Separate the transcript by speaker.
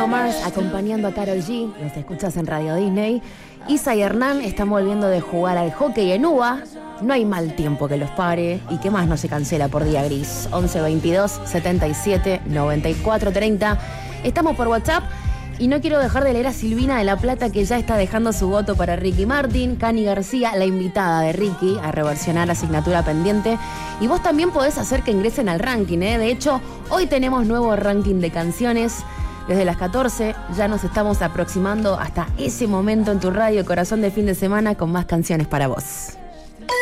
Speaker 1: Bruno Mars acompañando a Karol G. Los escuchas en Radio Disney. Isa y Hernán están volviendo de jugar al hockey en UBA. No hay mal tiempo que los pare. ¿Y qué más no se cancela por día gris? 11 22 77 94 30. Estamos por WhatsApp. Y no quiero dejar de leer a Silvina de La Plata, que ya está dejando su voto para Ricky Martin. Cani García, la invitada de Ricky, a reversionar Asignatura Pendiente. Y vos también podés hacer que ingresen al ranking, ¿eh? De hecho, hoy tenemos nuevo ranking de canciones. Desde las 14 ya nos estamos aproximando hasta ese momento en tu radio Corazón de Fin de Semana con más canciones para vos.